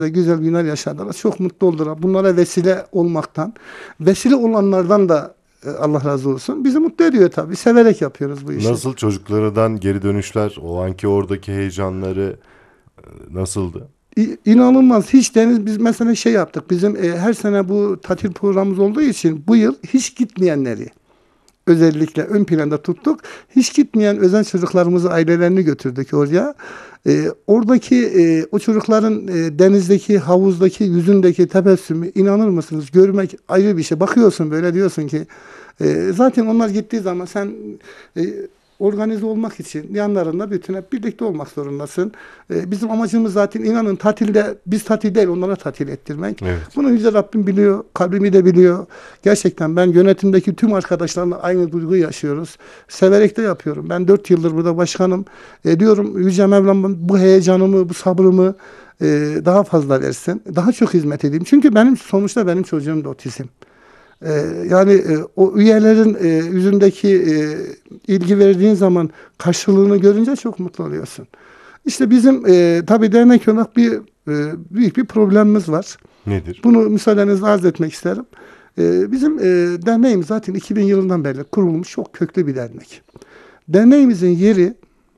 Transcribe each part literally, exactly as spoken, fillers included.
güzel günler yaşadılar. Çok mutlu oldular. Bunlara vesile olmaktan, vesile olanlardan da e, Allah razı olsun. Bizi mutlu ediyor tabii. Severek yapıyoruz bu işi. Nasıl çocuklardan geri dönüşler, o anki oradaki heyecanları e, nasıldı? İ- İnanılmaz. Hiç deniz biz mesela şey yaptık. Bizim e, her sene bu tatil programımız olduğu için bu yıl hiç gitmeyenleri özellikle ön planda tuttuk. Hiç gitmeyen özel çocuklarımızı, ailelerini götürdük oraya. Ee, oradaki e, o çocukların e, denizdeki, havuzdaki, yüzündeki tebessümü inanır mısınız? Görmek ayrı bir şey. Bakıyorsun böyle diyorsun ki e, zaten onlar gittiği zaman sen e, organize olmak için yanlarında bütün hep birlikte olmak zorundasın. E, bizim amacımız zaten inanın tatilde biz tatil değil onlara tatil ettirmek. Evet. Bunu Yüce Rabbim biliyor, kalbimi de biliyor. Gerçekten ben yönetimdeki tüm arkadaşlarla aynı duyguyu yaşıyoruz. Severek de yapıyorum. Ben dört yıldır burada başkanım. E, diyorum Yüce Mevlam bu heyecanımı, bu sabrımı e, daha fazla versin. Daha çok hizmet edeyim. Çünkü benim sonuçta benim çocuğum da otizm. E, yani e, o üyelerin e, yüzündeki e, ilgi verdiğin zaman karşılığını görünce çok mutlu oluyorsun. İşte bizim e, tabii dernek olarak bir e, büyük bir problemimiz var. Nedir? Bunu müsaadenizle arz etmek isterim. Ee, bizim e, derneğimiz zaten iki bin yılından beri kurulmuş çok köklü bir dernek. Derneğimizin yeri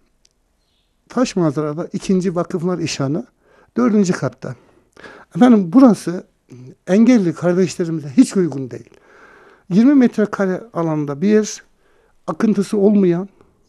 Taş Manzara'da ikinci Vakıflar İşhanı dördüncü katta. Efendim burası engelli kardeşlerimize hiç uygun değil. yirmi metrekare alanda bir yer, akıntısı olmayan,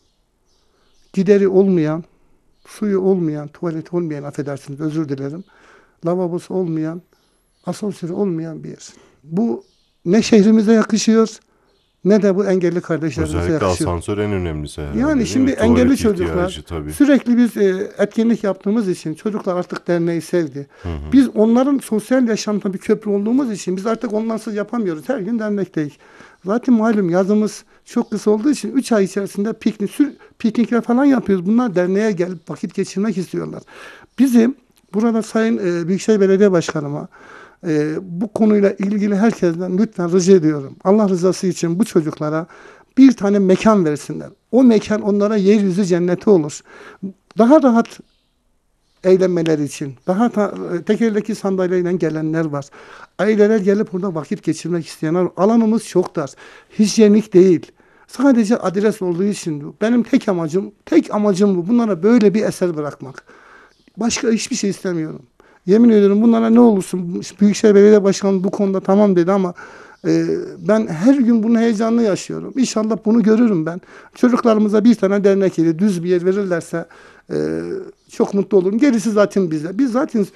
gideri olmayan, suyu olmayan, tuvaleti olmayan, affedersiniz özür dilerim, lavabosu olmayan, asansörü olmayan bir yer. Bu ne şehrimize yakışıyor ne de bu engelli kardeşlerimize Özellikle yakışıyor. asansör en önemlisi herhalde, Yani değil şimdi mi? engelli Tuvalet çocuklar ihtiyacı tabii. sürekli biz e, etkinlik yaptığımız için çocuklar artık derneği sevdi. Hı hı. Biz onların sosyal yaşamda bir köprü olduğumuz için biz artık onlarsız yapamıyoruz. Her gün dernekteyiz. Zaten malum yazımız çok kısa olduğu için üç ay içerisinde piknik, sür, piknikler falan yapıyoruz. Bunlar derneğe gelip vakit geçirmek istiyorlar. Bizim burada Sayın e, Büyükşehir Belediye Başkanıma e, bu konuyla ilgili herkesten lütfen rica ediyorum. Allah rızası için bu çocuklara bir tane mekan versinler. O mekan onlara yeryüzü cenneti olur. Daha rahat eğlenmeleri için. Daha da, tekerlekli sandalyeyle gelenler var. Aileler gelip burada vakit geçirmek isteyenler var. Alanımız çok dar. Hijyenik değil. Sadece adres olduğu için bu. Benim tek amacım, tek amacım bu. Bunlara böyle bir eser bırakmak. Başka hiçbir şey istemiyorum. Yemin ediyorum bunlara ne olursun. Büyükşehir Belediye Başkanı bu konuda tamam dedi ama e, ben her gün bunun heyecanını yaşıyorum. İnşallah bunu görürüm ben. Çocuklarımıza bir tane dernek yeri, düz bir yer verirlerse e, çok mutlu olurum. Gerisi zaten bize. Biz zaten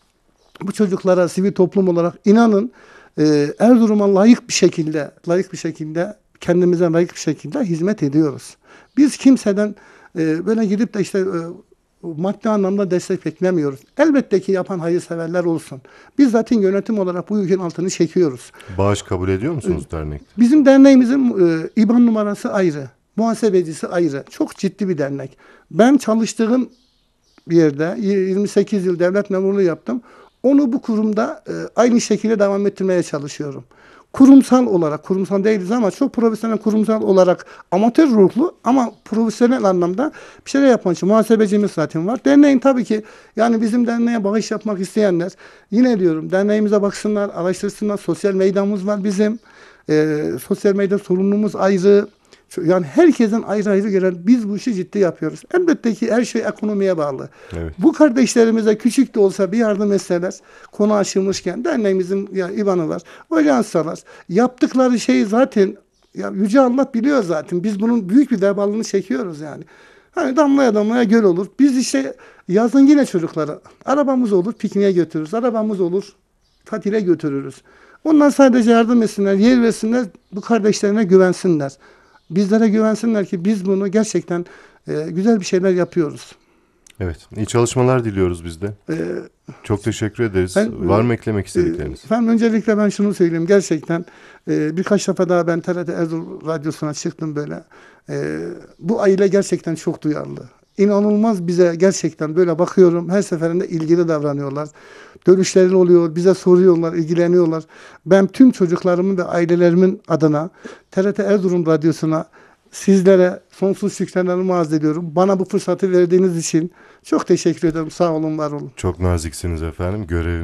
bu çocuklara sivil toplum olarak inanın e, Erzurum'a layık bir şekilde, layık bir şekilde kendimize layık bir şekilde hizmet ediyoruz. Biz kimseden e, böyle gidip de işte e, maddi anlamda destek beklemiyoruz. Elbette ki yapan hayırseverler olsun. Biz zaten yönetim olarak bu yükün altını çekiyoruz. Bağış kabul ediyor musunuz dernekte? Bizim derneğimizin e, İBAN numarası ayrı. Muhasebecisi ayrı. Çok ciddi bir dernek. Ben çalıştığım bir yerde yirmi sekiz yıl devlet memurluğu yaptım. Onu bu kurumda e, aynı şekilde devam ettirmeye çalışıyorum. Kurumsal olarak, kurumsal değiliz ama çok profesyonel kurumsal olarak amatör ruhlu ama profesyonel anlamda bir şeyler yapmak için muhasebecimiz zaten var. Derneğin tabii ki yani bizim derneğe bağış yapmak isteyenler yine diyorum derneğimize baksınlar, araştırsınlar. Sosyal medyamız var bizim. E, sosyal medya sorumluluğumuz ayrı. Yani herkesin ayrı ayrı gelen biz bu işi ciddi yapıyoruz. Elbette ki her şey ekonomiye bağlı. Evet. Bu kardeşlerimize küçük de olsa bir yardım etseler konu açılmışken derneğimizin ya, İBAN'ı var. Öyle yazsalar. Yaptıkları şeyi zaten ya, Yüce Allah biliyor zaten. Biz bunun büyük bir vebalını çekiyoruz yani. Hani damlaya damlaya göl olur. Biz işte yazın yine çocuklara arabamız olur pikniğe götürürüz. Arabamız olur tatile götürürüz. Onlar sadece yardım etsinler, yer versinler, bu kardeşlerine güvensinler. Bizlere güvensinler ki biz bunu gerçekten e, güzel bir şeyler yapıyoruz. Evet. İyi çalışmalar diliyoruz biz de. E, Çok teşekkür ederiz. ben, Var mı eklemek e, istedikleriniz? efendim öncelikle ben şunu söyleyeyim. Gerçekten e, birkaç defa daha ben T R T Erzurum Radyosu'na çıktım böyle. E, bu aile gerçekten çok duyarlı. İnanılmaz bize gerçekten böyle bakıyorum. Her seferinde ilgili davranıyorlar. Dönüşleri oluyor. Bize soruyorlar, ilgileniyorlar. Ben tüm çocuklarımın ve ailelerimin adına T R T Erzurum Radyosu'na Sizlere sonsuz şükranlarımı arz ediyorum. Bana bu fırsatı verdiğiniz için çok teşekkür ederim. Sağ olun, var olun. Çok naziksiniz efendim. Görevimiz